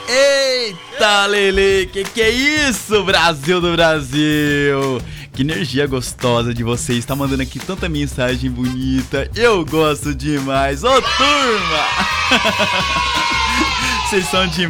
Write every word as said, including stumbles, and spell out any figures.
Eita, Lele, que que é isso, Brasil do Brasil? Que energia gostosa de vocês, tá mandando aqui tanta mensagem bonita. Eu gosto demais, ô turma! Vocês são demais.